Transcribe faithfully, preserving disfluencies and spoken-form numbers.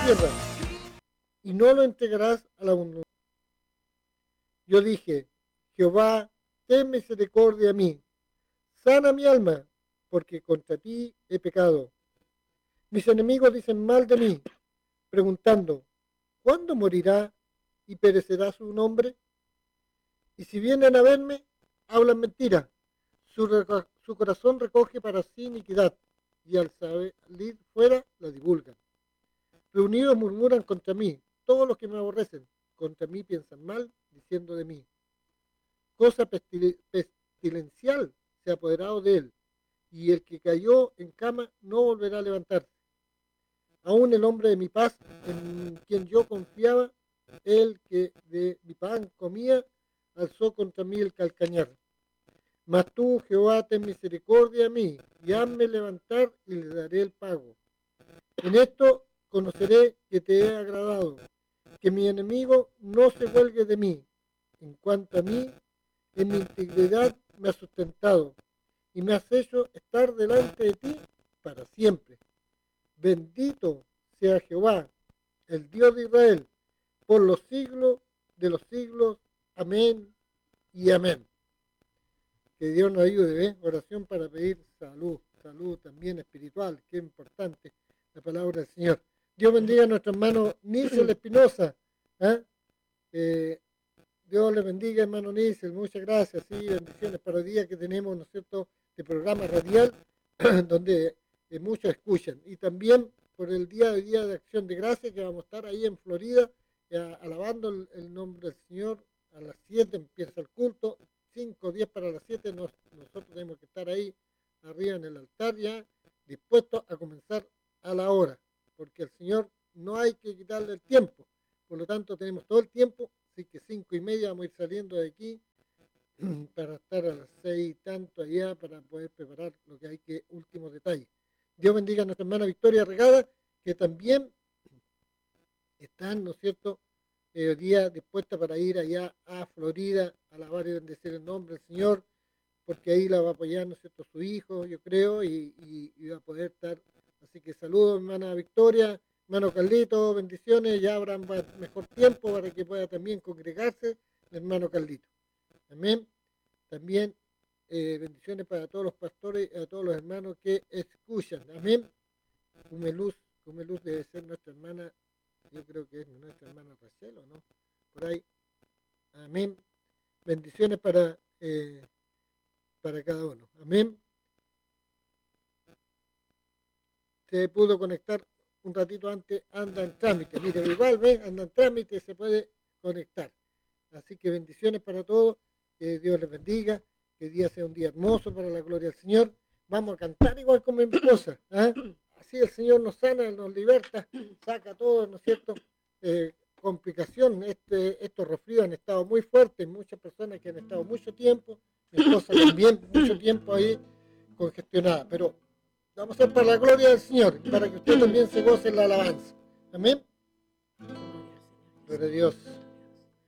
tierra, y no lo entregarás a la abundancia. Yo dije, Jehová, ten misericordia a mí, sana mi alma, porque contra ti he pecado. Mis enemigos dicen mal de mí, preguntando, ¿cuándo morirá y perecerá su nombre? Y si vienen a verme, hablan mentira. Su, reco- su corazón recoge para sí iniquidad, y al salir fuera la divulgan. Reunidos murmuran contra mí, todos los que me aborrecen, contra mí piensan mal, diciendo de mí. Cosa pestil- pestilencial se ha apoderado de él, y el que cayó en cama no volverá a levantarse. Aún el hombre de mi paz, en quien yo confiaba, el que de mi pan comía, alzó contra mí el calcañar. Mas tú, Jehová, ten misericordia a mí, y hazme levantar y le daré el pago. En esto conoceré que te he agradado, que mi enemigo no se huelgue de mí. En cuanto a mí, en mi integridad me has sustentado, y me has hecho estar delante de ti para siempre. Bendito sea Jehová, el Dios de Israel, por los siglos de los siglos. Amén y amén. Que Dios nos ayude, ¿eh? Oración para pedir salud, salud también espiritual, que es importante la palabra del Señor. Dios bendiga a nuestro hermano Nísel Espinosa. ¿eh? Eh, Dios le bendiga, hermano Nísel, muchas gracias, sí, bendiciones para el día que tenemos, ¿no es cierto?, de programa radial, donde eh, muchos escuchan. Y también por el día de Día de Acción de Gracias, que vamos a estar ahí en Florida, eh, alabando el, el nombre del Señor. A las siete empieza el culto, cinco, diez para las siete, nos, nosotros tenemos que estar ahí arriba en el altar ya, dispuestos a comenzar a la hora, porque al Señor no hay que quitarle el tiempo, por lo tanto tenemos todo el tiempo, así que cinco y media vamos a ir saliendo de aquí para estar a las seis y tanto allá, para poder preparar lo que hay que, últimos detalles. Dios bendiga a nuestra hermana Victoria Regada, que también están, ¿no es cierto?, eh, día dispuesta para ir allá a Florida a alabar y bendecir el nombre del Señor, porque ahí la va a apoyar, ¿no es cierto?, su hijo, yo creo, y, y, y va a poder estar. Así que saludos, hermana Victoria, hermano Carlito, bendiciones, ya habrá mejor tiempo para que pueda también congregarse el hermano Carlito. Amén. También eh, bendiciones para todos los pastores y a todos los hermanos que escuchan. Amén. Cumeluz, Cumeluz debe ser nuestra hermana, yo creo que es nuestra hermana Rachel, ¿o no? Por ahí. Amén. Bendiciones para, eh, para cada uno. Amén. Se pudo conectar un ratito antes, anda en trámite. Mire, igual, ven, anda en trámite, se puede conectar. Así que bendiciones para todos. Que Dios les bendiga. Que el día sea un día hermoso para la gloria del Señor. Vamos a cantar igual como mi esposa. ¿eh? Así el Señor nos sana, nos liberta, saca todo, ¿no es cierto? Eh, complicación, este, estos resfríos han estado muy fuertes, muchas personas que han estado mucho tiempo, mi esposa también, mucho tiempo ahí congestionada, pero vamos a hacer para la gloria del Señor, para que usted también se goce en la alabanza. Amén. Gloria a Dios.